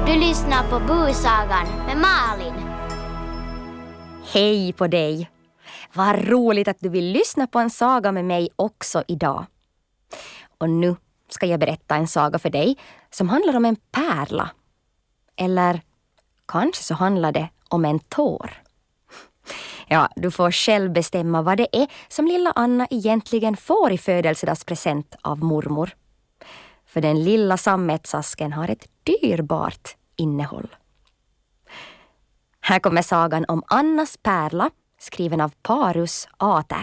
Du lyssnar på Busagan med Malin. Hej på dig! Vad roligt att du vill lyssna på en saga med mig också idag. Och nu ska jag berätta en saga för dig som handlar om en pärla. Eller kanske så handlar det om en tår. Ja, du får själv bestämma vad det är som lilla Anna egentligen får i födelsedagspresent av mormor. För den lilla sammetsasken har ett dyrbart innehåll. Här kommer sagan om Annas pärla, skriven av Parus Ater.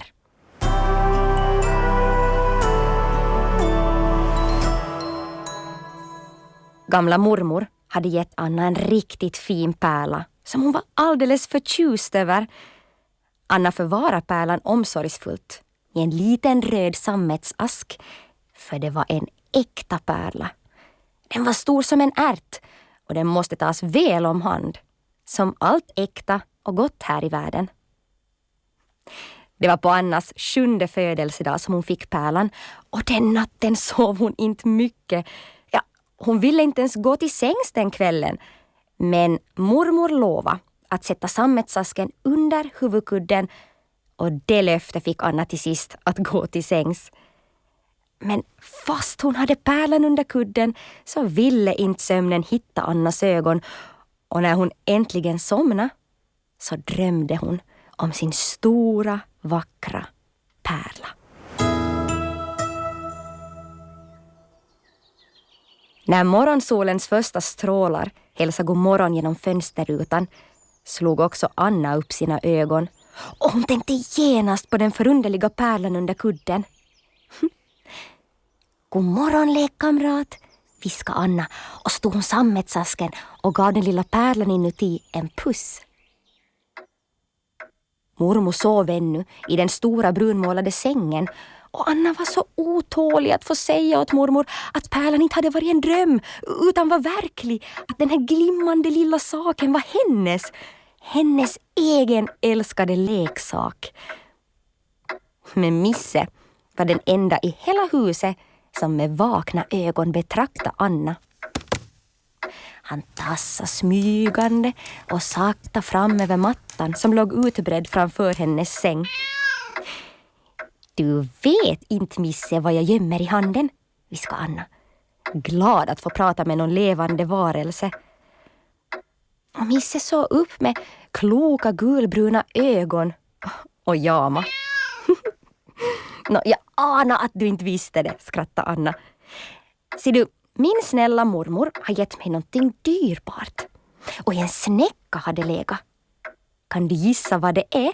Gamla mormor hade gett Anna en riktigt fin pärla som hon var alldeles förtjust över. Anna förvarar pärlan omsorgsfullt i en liten röd sammetsask, för det var en äkta pärla. Den var stor som en ärt och den måste tas väl om hand, som allt äkta och gott här i världen. Det var på Annas 7:e födelsedag som hon fick pärlan, och den natten sov hon inte mycket. Ja, hon ville inte ens gå till sängs den kvällen. Men mormor lovade att sätta sammetsasken under huvudkudden, och det löfte fick Anna till sist att gå till sängs. Men fast hon hade pärlan under kudden så ville inte sömnen hitta Annas ögon, och när hon äntligen somnade så drömde hon om sin stora, vackra pärla. När morgonsolens första strålar hälsade god morgon genom fönsterrutan slog också Anna upp sina ögon, och hon tänkte genast på den förunderliga pärlan under kudden. God morgon, lekkamrat, viskade Anna och stod hon sammetsasken och gav den lilla pärlan inuti en puss. Mormor sov ännu i den stora brunmålade sängen, och Anna var så otålig att få säga åt mormor att pärlan inte hade varit en dröm utan var verklig, att den här glimmande lilla saken var hennes egen älskade leksak. Men Misse var den enda i hela huset som med vakna ögon betraktade Anna. Han tassade smygande och sakta fram över mattan som låg utbredd framför hennes säng. Du vet inte, Misse, vad jag gömmer i handen, viskade Anna, glad att få prata med någon levande varelse. Och Misse såg upp med kloka gulbruna ögon och jama. Jag anar att du inte visste det, skrattade Anna. Ser du, min snälla mormor har gett mig någonting dyrbart. Och en snäcka hade legat. Kan du gissa vad det är?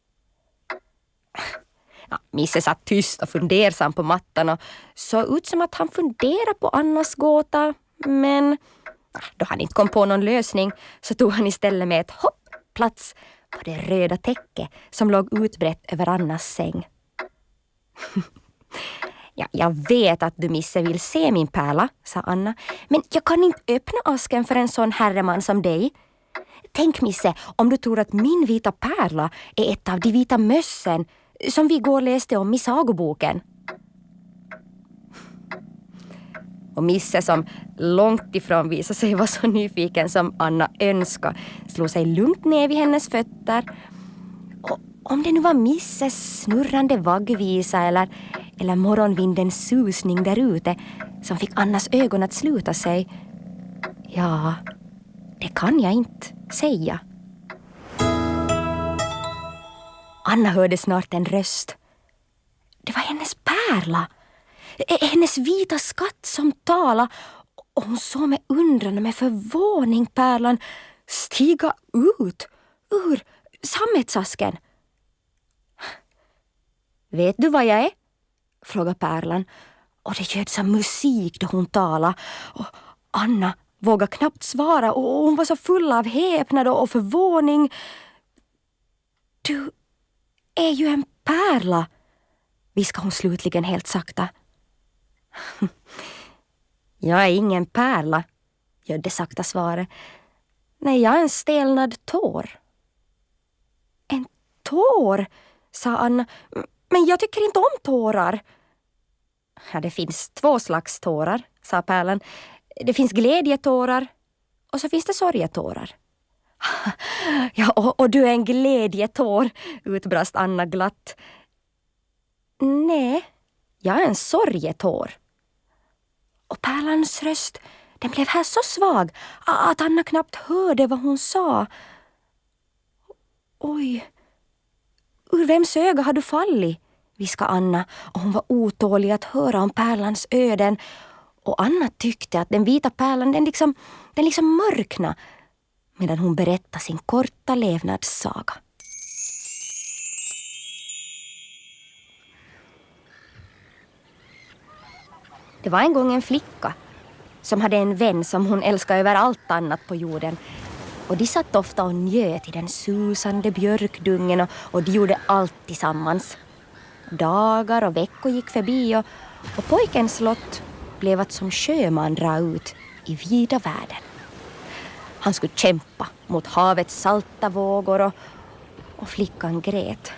Ja, Misse satt tyst och fundersam på mattan och såg ut som att han funderade på Annas gåta. Men då han inte kom på någon lösning så tog han istället med ett hopp plats på det röda täcke som låg utbrett över Annas säng. Ja, jag vet att du, Misse, vill se min pärla, sa Anna. Men jag kan inte öppna asken för en sån herreman som dig. Tänk, Misse, om du tror att min vita pärla är ett av de vita mössen som vi igår läste om i sagoboken. Och Misse, som långt ifrån visade sig vara så nyfiken som Anna önskade, slog sig lugnt ner vid hennes fötter. Och om det nu var Misses snurrande vaggvisa eller morgonvindens susning där ute som fick Annas ögon att sluta sig, ja, det kan jag inte säga. Anna hörde snart en röst. Det var hennes pärla, hennes vita skatt som talade, och hon såg med undran och med förvåning pärlan stiga ut ur sammetsasken. Vet du vad jag är? Frågade pärlan, och det ljöd som musik då hon talade, och Anna vågade knappt svara, och hon var så full av häpnad och förvåning. Du är ju en pärla, viskade hon slutligen helt sakta. Jag är ingen pärla, ljöd det sakta svaret. Nej, jag är en stelnad tår. En tår, sa Anna. Men jag tycker inte om tårar. Ja, det finns 2 slags tårar, sa pärlan. Det finns glädjetårar Och så finns det sorgetårar. Ja, och du är en glädjetår, utbrast Anna glatt. Nej, jag är en sorgetår. Och Pärlans röst, den blev här så svag att Anna knappt hörde vad hon sa. Oj, ur vems öga har du fallit? Viskade Anna, och hon var otålig att höra om Pärlans öden. Och Anna tyckte att den vita pärlan, den liksom mörkna medan hon berättade sin korta levnadssaga. Det var en gång en flicka som hade en vän som hon älskade över allt annat på jorden. Och de satt ofta och njöt i den susande björkdungen och de gjorde allt tillsammans. Dagar och veckor gick förbi och pojkens lott blev att som sjöman dra ut i vida världen. Han skulle kämpa mot havets salta vågor och flickan grät.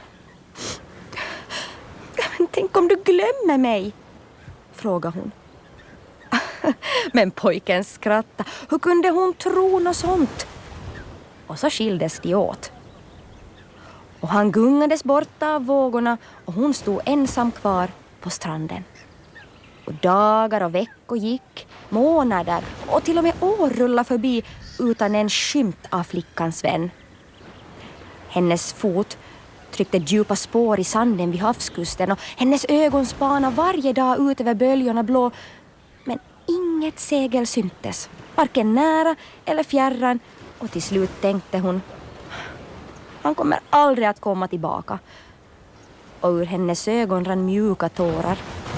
Men tänk om du glömmer mig, frågade hon. Men pojken skrattade. Hur kunde hon tro något sånt? Och så skildes de åt. Och han gungades borta av vågorna och hon stod ensam kvar på stranden. Och dagar och veckor gick, månader och till och med år rullade förbi utan en skymt av flickans vän. Hennes fot tryckte djupa spår i sanden vid havskusten och hennes ögon spanade varje dag ut över böljorna blå. Men inget segel syntes, varken nära eller fjärran, och till slut tänkte hon: han kommer aldrig att komma tillbaka. Och ur hennes ögon rann mjuka tårar.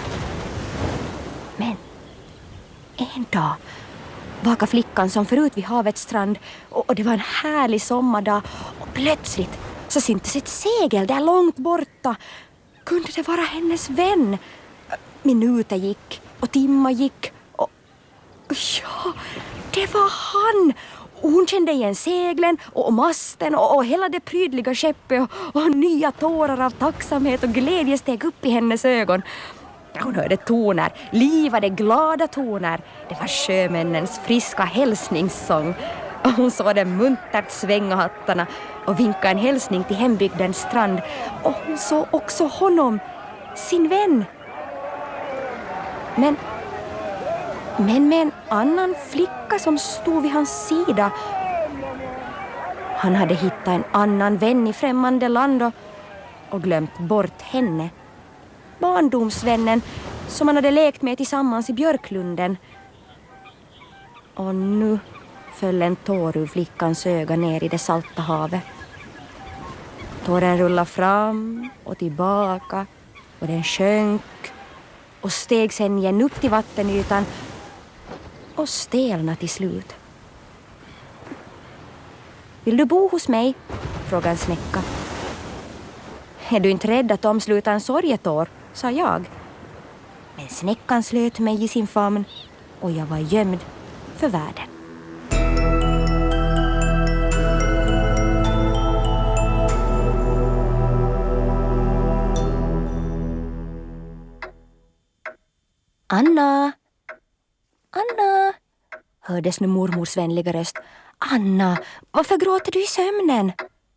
Men en dag vakade flickan som förut vid havets strand och det var en härlig sommardag och plötsligt så syntes ett segel där långt borta. Kunde det vara hennes vän? Minuter gick och timmar gick och ja, det var han! Och hon kände igen seglen och masten och hela det prydliga skeppet och nya tårar av tacksamhet och glädje steg upp i hennes ögon. Hon hörde toner, livade glada toner. Det var sjömännens friska hälsningssång. Och hon såg dem muntert svänga hattarna och vinka en hälsning till hembygdens strand. Och hon såg också honom, sin vän. Men med en annan flicka som stod vid hans sida. Han hade hittat en annan vän i främmande land och glömt bort henne. Barndomsvännen som han hade lekt med tillsammans i björklunden. Och nu föll en tår ur flickans öga ner i det salta havet. Tåren rullade fram och tillbaka och den sjönk och steg sen igen upp till vattenytan och stelnade till slut. Vill du bo hos mig? Frågade en snäcka. Är du inte rädd att omsluta en sorgetår? Sa jag. Men snäckan slöt mig i sin famn och jag var gömd för världen. Anna! Anna! Hördes nu mormors vänliga röst. Anna, varför gråter du i sömnen?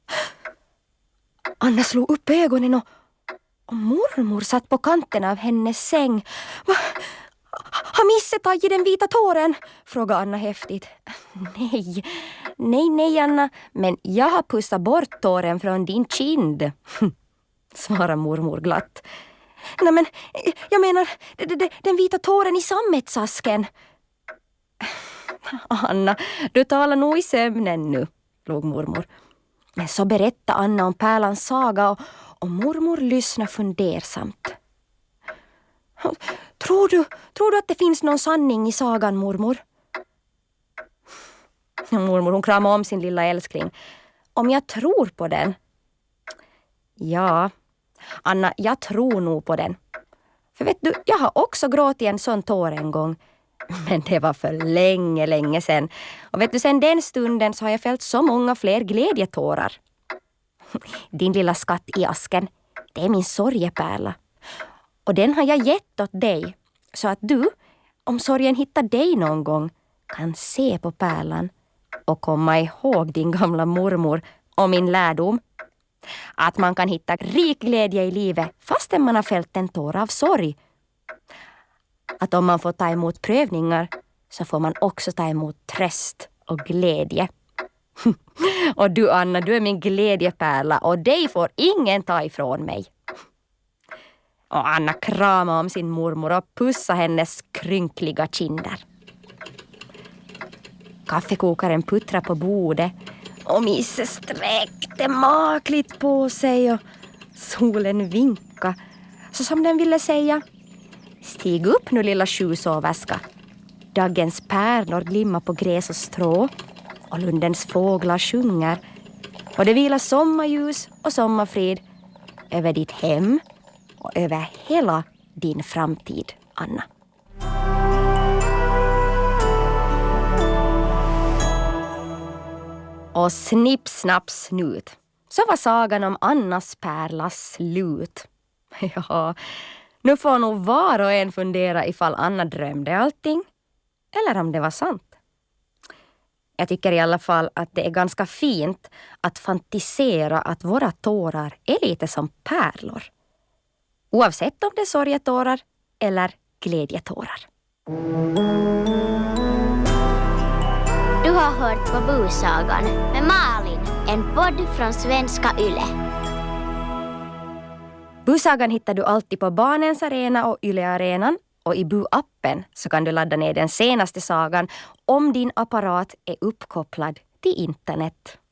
Anna slog upp ögonen och mormor satt på kanten av hennes säng. Har Misse tagit den vita tåren? Frågade Anna häftigt. Nej Anna, men jag har pussat bort tåren från din kind, svarade mormor glatt. Nej men, jag menar den vita tåren i sammetsasken. Anna, du talar nog i sömnen nu, låg mormor. Men så berättade Anna om Pärlans saga och mormor lyssnade fundersamt. Tror du att det finns någon sanning i sagan, mormor? Mormor, hon kramade om sin lilla älskling. Om jag tror på den? Ja, Anna, jag tror nog på den. För vet du, jag har också gråtit en sån tår en gång. Men det var för länge sedan. Och vet du, sen den stunden så har jag fällt så många fler glädjetårar. Din lilla skatt i asken, det är min sorgepärla. Och den har jag gett åt dig. Så att du, om sorgen hittar dig någon gång, kan se på pärlan och komma ihåg din gamla mormor och min lärdom. Att man kan hitta rik glädje i livet fastän man har fällt en tår av sorg. Att om man får ta emot prövningar så får man också ta emot tröst och glädje. Och du Anna, du är min glädjepärla och dig får ingen ta ifrån mig. Och Anna kramade om sin mormor och pussade hennes krynkliga kinder. Kaffekokaren puttrade på bordet och Misse sträckte makligt på sig och solen vinkade så som den ville säga: stig upp nu lilla tjuvsoverska. Dagens pärlor glimmar på gräs och strå och lundens fåglar sjunger och det vilar sommarljus och sommarfrid över ditt hem och över hela din framtid, Anna. Och snipp, snapp, snut. Så var sagan om Annas pärla slut. Ja, nu får nog var och en fundera ifall Anna drömde allting eller om det var sant. Jag tycker i alla fall att det är ganska fint att fantisera att våra tårar är lite som pärlor. Oavsett om det är sorgetårar eller glädjetårar. Du har hört på Busagan med Malin, en podd från Svenska Yle. Busagan hittar du alltid på Barnens Arena och Yle-arenan, och i Bu-appen så kan du ladda ner den senaste sagan om din apparat är uppkopplad till internet.